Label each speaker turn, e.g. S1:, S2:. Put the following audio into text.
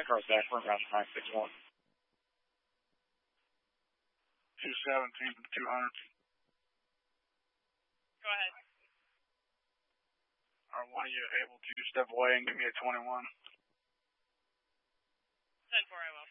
S1: across Akron, around 961.
S2: 217 from 200.
S3: Go ahead.
S2: Are one of you able to step away and give me a 21?
S3: 10-4, I will.